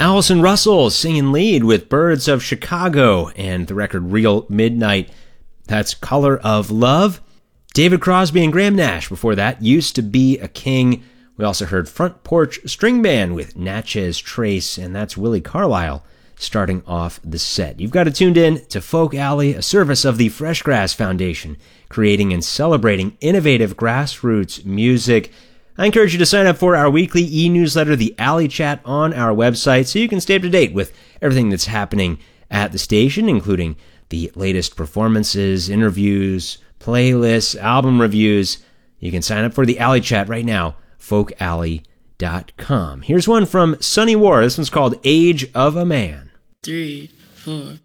Allison Russell singing lead with Birds of Chicago and the record Real Midnight. That's Color of Love. David Crosby and Graham Nash before that, Used to Be a King. We also heard Front Porch String Band with Natchez Trace, and that's Willie Carlisle starting off the set. You've got it tuned in to Folk Alley, a service of the Fresh Grass Foundation, creating and celebrating innovative grassroots music. I encourage you to sign up for our weekly e-newsletter, the Alley Chat, on our website so you can stay up to date with everything that's happening at the station, including the latest performances, interviews, playlists, album reviews. You can sign up for the Alley Chat right now, folkalley.com. Here's one from Sonny War. This one's called Age of a Man. 3, 4.